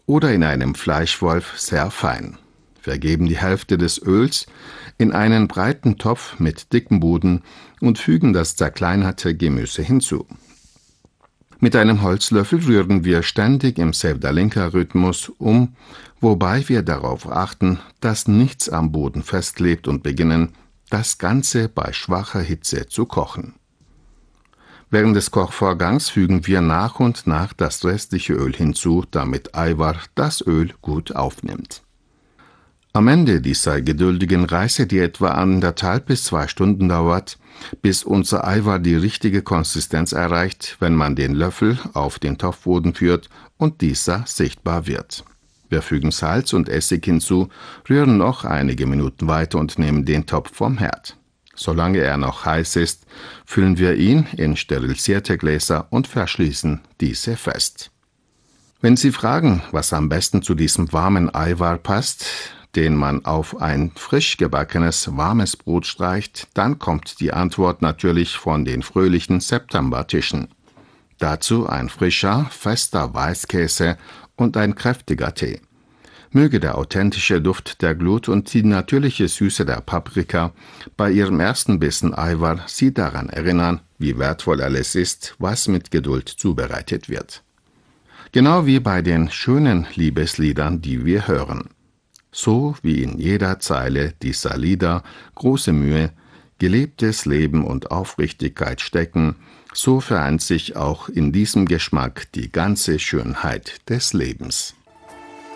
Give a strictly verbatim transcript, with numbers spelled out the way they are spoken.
oder in einem Fleischwolf sehr fein. Wir geben die Hälfte des Öls in einen breiten Topf mit dickem Boden und fügen das zerkleinerte Gemüse hinzu. Mit einem Holzlöffel rühren wir ständig im Sevdalinka-Rhythmus um, wobei wir darauf achten, dass nichts am Boden festklebt und beginnen, das Ganze bei schwacher Hitze zu kochen. Während des Kochvorgangs fügen wir nach und nach das restliche Öl hinzu, damit Ajvar das Öl gut aufnimmt. Am Ende dieser geduldigen Reise, die etwa anderthalb bis zwei Stunden dauert, bis unser Ajvar die richtige Konsistenz erreicht, wenn man den Löffel auf den Topfboden führt und dieser sichtbar wird. Wir fügen Salz und Essig hinzu, rühren noch einige Minuten weiter und nehmen den Topf vom Herd. Solange er noch heiß ist, füllen wir ihn in sterilisierte Gläser und verschließen diese fest. Wenn Sie fragen, was am besten zu diesem warmen Ajvar passt, den man auf ein frisch gebackenes, warmes Brot streicht, dann kommt die Antwort natürlich von den fröhlichen Septembertischen. Dazu ein frischer, fester Weißkäse und ein kräftiger Tee. Möge der authentische Duft der Glut und die natürliche Süße der Paprika bei Ihrem ersten Bissen Ajvar Sie daran erinnern, wie wertvoll alles ist, was mit Geduld zubereitet wird. Genau wie bei den schönen Liebesliedern, die wir hören. So wie in jeder Zeile dieser Lieder große Mühe, gelebtes Leben und Aufrichtigkeit stecken, so vereint sich auch in diesem Geschmack die ganze Schönheit des Lebens.